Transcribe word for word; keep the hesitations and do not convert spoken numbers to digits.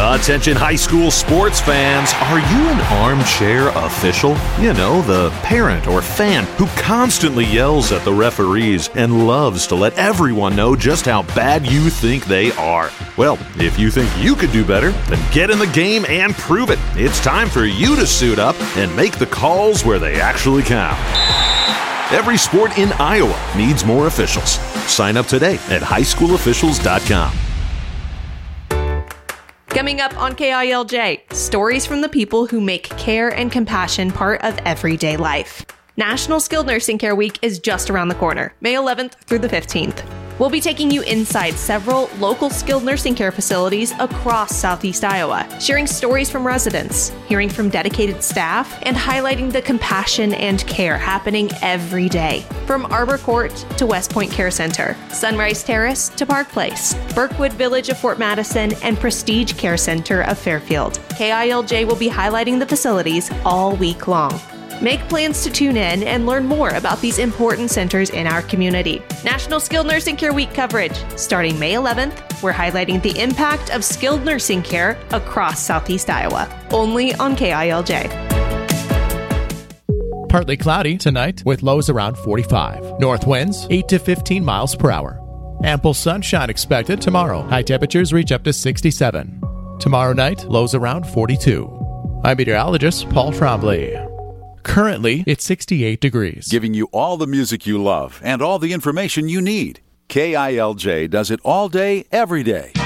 Attention high school sports fans, are you an armchair official? You know, the parent or fan who constantly yells at the referees and loves to let everyone know just how bad you think they are. Well, if you think you could do better, then get in the game and prove it. It's time for you to suit up and make the calls where they actually count. Every sport in Iowa needs more officials. Sign up today at high school officials dot com. Coming up on K I L J, stories from the people who make care and compassion part of everyday life. National Skilled Nursing Care Week is just around the corner, May eleventh through the fifteenth. We'll be taking you inside several local skilled nursing care facilities across Southeast Iowa, sharing stories from residents, hearing from dedicated staff, and highlighting the compassion and care happening every day. From Arbor Court to West Point Care Center, Sunrise Terrace to Park Place, Burkwood Village of Fort Madison, and Prestige Care Center of Fairfield. K I L J will be highlighting the facilities all week long. Make plans to tune in and learn more about these important centers in our community. National Skilled Nursing Care Week coverage. Starting May eleventh, we're highlighting the impact of skilled nursing care across Southeast Iowa. Only on K I L J. Partly cloudy tonight with lows around forty-five. North winds eight to fifteen miles per hour. Ample sunshine expected tomorrow. High temperatures reach up to sixty-seven. Tomorrow night, lows around forty-two. I'm meteorologist Paul Trombley. Currently, it's sixty-eight degrees. Giving you all the music you love and all the information you need. K I L J does it all day, every day.